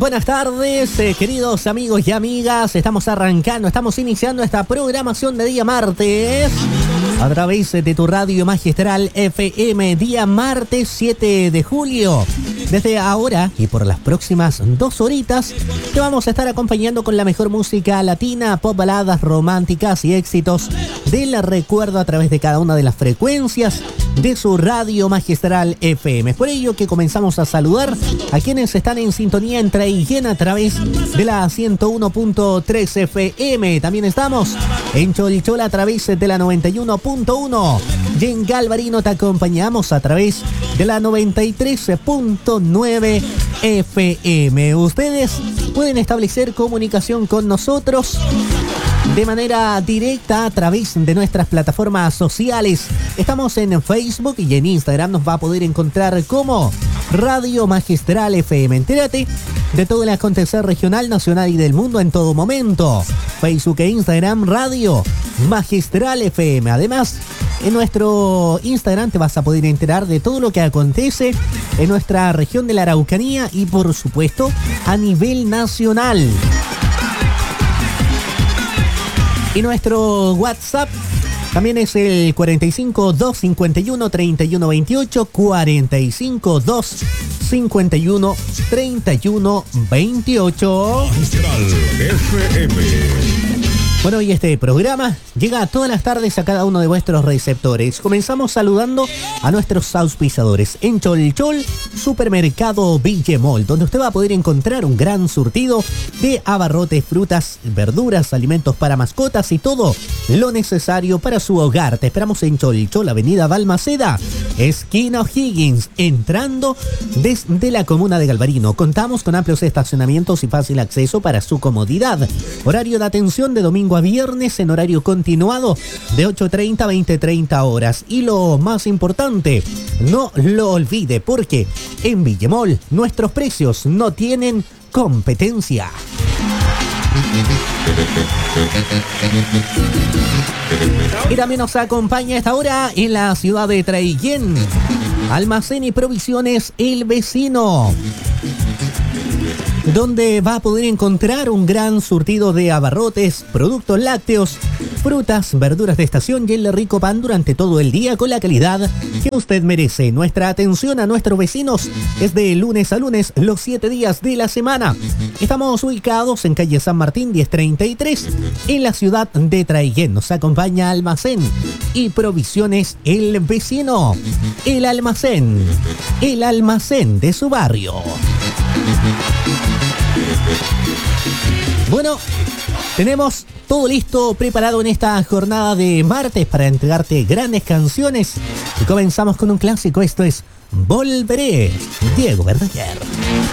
buenas tardes, queridos amigos y amigas. Estamos iniciando esta programación de día martes a través de tu radio magistral FM, día martes 7 de julio. Desde ahora y por las próximas 2 horitas te vamos a estar acompañando con la mejor música latina, pop, baladas románticas y éxitos del recuerdo a través de cada una de las frecuencias de su radio magistral FM. Es por ello que comenzamos a saludar a quienes están en sintonía en Traiguén a través de la 101.3 FM. También estamos en Cholchol a través de la 91.1 y en Galvarino te acompañamos a través de la 93.9 FM. Ustedes pueden establecer comunicación con nosotros de manera directa a través de nuestras plataformas sociales. Estamos en Facebook y en Instagram. Nos va a poder encontrar como Radio Magistral FM. Entérate de todo el acontecer regional, nacional y del mundo en todo momento. Facebook e Instagram, Radio Magistral FM. Además, en nuestro Instagram te vas a poder enterar de todo lo que acontece en nuestra región de la Araucanía y, por supuesto, a nivel nacional. Y nuestro WhatsApp también es el 45 251 31 28, 45 251 31 28. Magistral FM. Bueno, y este programa llega todas las tardes a cada uno de vuestros receptores. Comenzamos saludando a nuestros auspiciadores. En Cholchol, Supermercado Villemol, donde usted va a poder encontrar un gran surtido de abarrotes, frutas, verduras, alimentos para mascotas y todo lo necesario para su hogar. Te esperamos en Cholchol, Avenida Balmaceda, esquina O'Higgins, entrando desde la comuna de Galvarino. Contamos con amplios estacionamientos y fácil acceso para su comodidad. Horario de atención de domingo a viernes en horario continuado de 8:30 a 20:30 horas. Y lo más importante, no lo olvide, porque en Villemol nuestros precios no tienen competencia. Y también nos acompaña a esta hora en la ciudad de Traiguén, Almacén y Provisiones El Vecino, donde va a poder encontrar un gran surtido de abarrotes, productos lácteos, frutas, verduras de estación y el rico pan durante todo el día con la calidad que usted merece. Nuestra atención a nuestros vecinos es de lunes a lunes, los 7 días de la semana. Estamos ubicados en calle San Martín 1033, en la ciudad de Traiguén. Nos acompaña Almacén y Provisiones El Vecino, el almacén de su barrio. Bueno, tenemos todo listo, preparado en esta jornada de martes para entregarte grandes canciones. Y comenzamos con un clásico. Esto es Volveré, Diego Verdaguer.